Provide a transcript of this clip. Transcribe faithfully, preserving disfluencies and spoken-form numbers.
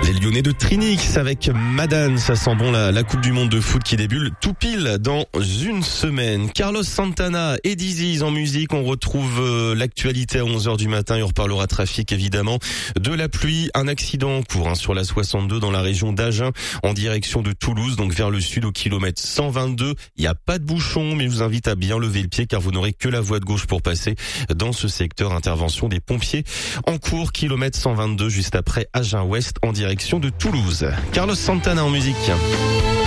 Les Lyonnais de Trinix avec Madane, ça sent bon la, la Coupe du Monde de foot qui débute tout pile dans une semaine. Carlos Santana et Diziz en musique, on retrouve euh, l'actualité à onze heures du matin et on reparlera trafic évidemment. De la pluie, un accident en cours hein, sur la soixante-deux dans la région d'Agen en direction de Toulouse, donc vers le sud au kilomètre cent vingt-deux. Il n'y a pas de bouchon mais je vous invite à bien lever le pied car vous n'aurez que la voie de gauche pour passer dans ce secteur. Intervention des pompiers en cours, kilomètre cent vingt-deux juste après Agen Ouest en direction de Toulouse. Carlos Santana en musique.